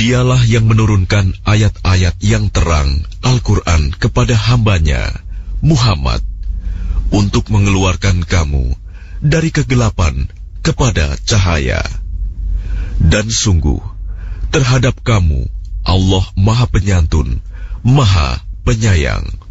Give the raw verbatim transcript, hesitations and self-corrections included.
Dialah yang menurunkan ayat-ayat yang terang Al-Quran kepada hambanya, Muhammad, untuk mengeluarkan kamu dari kegelapan kepada cahaya. Dan sungguh, terhadap kamu Allah Maha Penyantun, Maha Penyayang.